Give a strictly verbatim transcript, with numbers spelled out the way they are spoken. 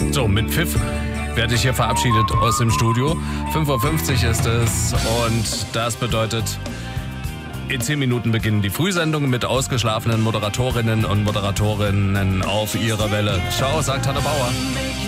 So, mit Pfiff werde ich hier verabschiedet aus dem Studio. fünf Uhr fünfzig ist es und das bedeutet, in zehn Minuten beginnen die Frühsendungen mit ausgeschlafenen Moderatorinnen und Moderatorinnen auf ihrer Welle. Ciao, sagt Hanne Bauer.